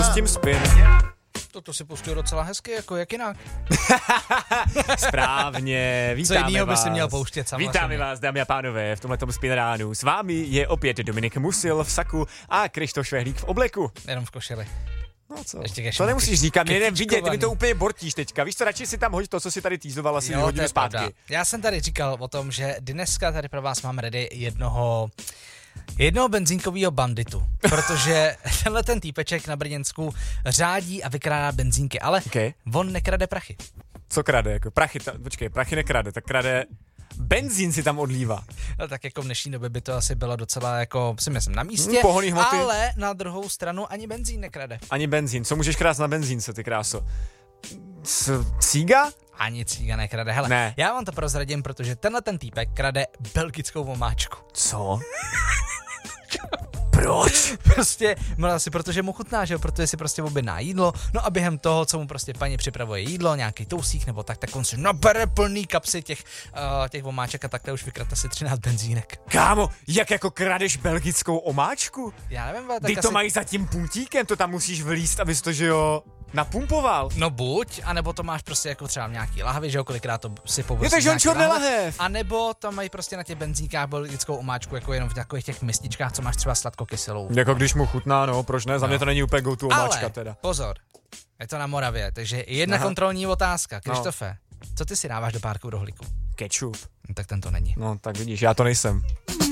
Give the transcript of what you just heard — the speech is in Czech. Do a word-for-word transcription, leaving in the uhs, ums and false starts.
pustím Spin. To si pustil docela hezky, jako jak jinak. Správně, vítáme Co jinýho by vás. si měl pouštět samozřejmě. Vítáme vás, dámy a pánové, v tomhletom Spin ránu. S vámi je opět Dominik Musil v saku a Krištof Švehlík v obleku. Jenom v košili. No co? Ještě To nemusíš říkat, mě nevidět, ty mi kytičkovaný. to úplně bortíš teďka. Víš co, radši si tam hoď to, co si tady týzovala, si Jo, to hodíme je zpátky. pravda. Já jsem tady říkal o tom, že dneska tady pro vás mám ready jednoho jednoho benzínkového banditu, protože tenhle ten týpeček na Brněnsku řádí a vykrádá benzínky, ale Okay. on nekrade prachy. Co krade, jako prachy, ta, počkej, prachy nekrade, tak krade benzín si tam odlívá. No, tak jako v dnešní době by to asi bylo docela jako, si myslím, na místě, Hmm, pohonný hmoty. ale na druhou stranu ani benzín nekrade. Ani benzín, co můžeš krát na benzínce, ty kráso? C- cíga? Ani cíga nekrade. Hele, Ne. já vám to prozradím, protože tenhle ten týpek krade belgickou omáčku. Co? Proč? Prostě, no asi protože mu chutná, že jo, protože si prostě objedná jídlo, no a během toho, co mu prostě paní připravuje jídlo, nějaký tousík nebo tak, tak on si nabere plný kapsy těch, uh, těch omáček a takhle už vykrát asi třináct benzínek. Kámo, jak jako kradeš belgickou omáčku? Já nevím, tak Ty to asi... mají za tím puntíkem, to tam musíš vylíst, abys to, že jo, napumpoval. No buď, anebo to máš prostě jako třeba v nějaký lahvi, že jo, kolikrát to si pobrusí. Je takže on čorný lahev. A nebo tam mají prostě na těch benzínkách belgickou omáčku, jako jenom v takových těch mističkách, co máš třeba sladkokyselou. Jako když mu chutná, no, proč ne? Za No. mě to není úplně go to omáčka Ale, teda. pozor, je to na Moravě, takže jedna Aha. kontrolní otázka. Krištofe, co ty si dáváš do párku rohlíku? Ketchup. No, tak ten to není. No, tak vidíš, já to nejsem.